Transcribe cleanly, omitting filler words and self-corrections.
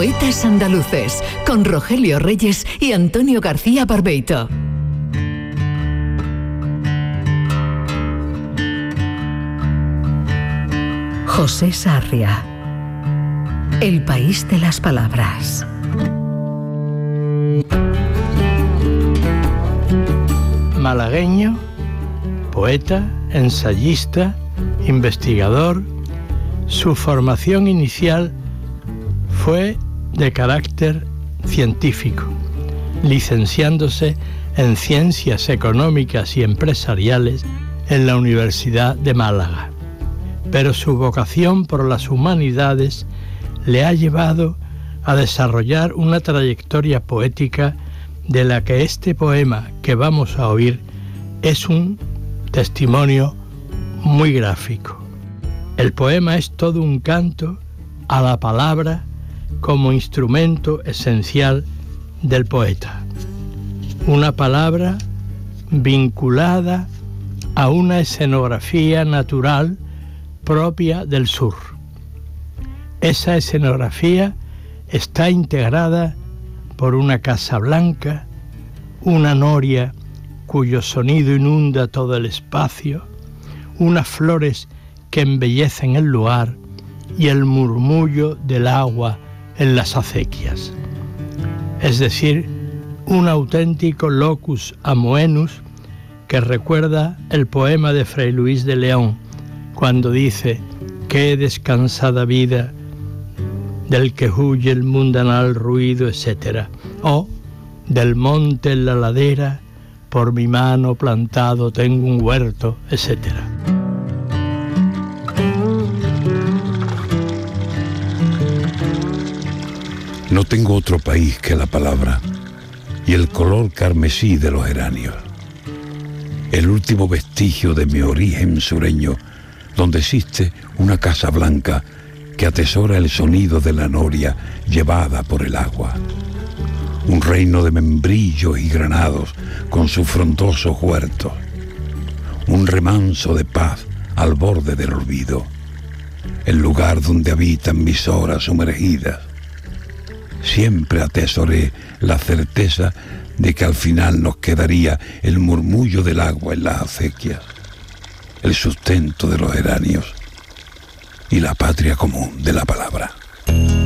Poetas Andaluces, con Rogelio Reyes y Antonio García Barbeito. José Sarria. El país de las palabras. Malagueño, poeta, ensayista, investigador. Su formación inicial fue de carácter científico, licenciándose en Ciencias Económicas y Empresariales en la Universidad de Málaga. Pero su vocación por las humanidades le ha llevado a desarrollar una trayectoria poética de la que este poema que vamos a oír es un testimonio muy gráfico. El poema es todo un canto a la palabra como instrumento esencial del poeta. Una palabra vinculada a una escenografía natural propia del sur. Esa escenografía está integrada por una casa blanca, una noria cuyo sonido inunda todo el espacio, unas flores que embellecen el lugar y el murmullo del agua en las acequias. Es decir, un auténtico locus amoenus que recuerda el poema de Fray Luis de León, cuando dice: qué descansada vida del que huye el mundanal ruido, etc. O del monte en la ladera, por mi mano plantado tengo un huerto, etc. No tengo otro país que la palabra y el color carmesí de los geranios. El último vestigio de mi origen sureño, donde existe una casa blanca que atesora el sonido de la noria llevada por el agua. Un reino de membrillos y granados con sus frondosos huertos. Un remanso de paz al borde del olvido. El lugar donde habitan mis horas sumergidas. Siempre atesoré la certeza de que al final nos quedaría el murmullo del agua en las acequias, el sustento de los geranios y la patria común de la palabra.